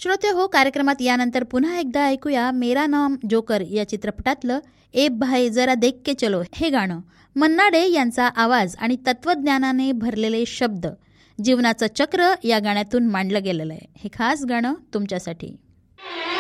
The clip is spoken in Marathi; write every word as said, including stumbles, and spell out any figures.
श्रोते हो, कार्यक्रमात यानंतर पुन्हा एकदा ऐकूया मेरा नाम जोकर या चित्रपटातलं ए भाई जरा देख के चलो हे गाणं. मन्ना डे यांचा आवाज आणि तत्वज्ञानाने भरलेले शब्द, जीवनाचं चक्र या गाण्यातून मांडलं गेलेलं आहे. हे खास गाणं तुमच्यासाठी.